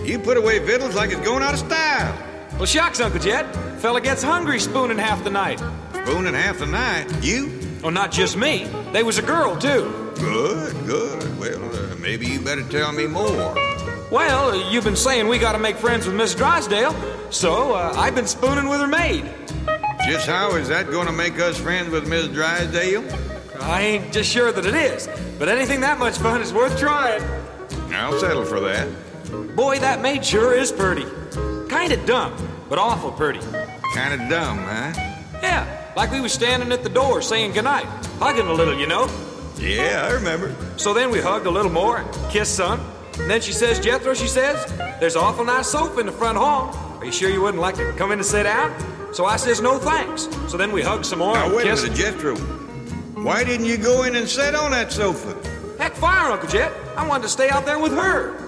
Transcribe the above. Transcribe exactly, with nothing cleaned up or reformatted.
You put away victuals like it's going out of style. Well, shucks, Uncle Jet. Fella gets hungry spooning half the night. Spooning half the night? You? Oh, not just me. They was a girl, too. Good, good. Well, uh, maybe you better tell me more. Well, uh, you've been saying we gotta make friends with Miss Drysdale, so uh, I've been spooning with her maid. Just how is that going to make us friends with Miss Drysdale? I ain't just sure that it is, but anything that much fun is worth trying. I'll settle for that. Boy, that maid sure is pretty. Kinda dumb, but awful pretty. Kind of dumb, huh? Yeah, like we was standing at the door saying goodnight, hugging a little, you know? Yeah, I remember. So then we hugged a little more and kissed some. And then she says, Jethro, she says, there's an awful nice sofa in the front hall. Are you sure you wouldn't like to come in and sit down? So I says, no thanks. So then we hugged some more Now, and wait a kissed. minute, Jethro. Why didn't you go in and sit on that sofa? Heck, fire, Uncle Jet. I wanted to stay out there with her.